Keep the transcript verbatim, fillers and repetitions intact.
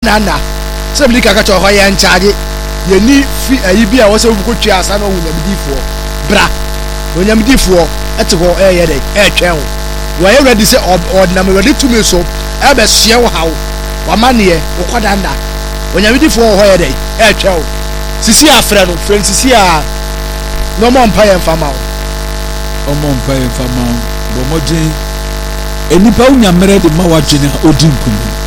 dana sebli ka ka to ho ye nchaage ye ni fi ayi bi a wo se wo twa asa na onyamdifo bra onyamdifo ete ho e ye dey e twen wo wo ye ready say ordinary ready to me so e be hye wo hawo wa mane wo kodanda onyamdifo ho ye dey e twen wo sisi afre no friend sisi a no mo mpa ye mfama wo o mo mpa ye mfama wo bo modwen enipa unyamere de ma wagene odinkum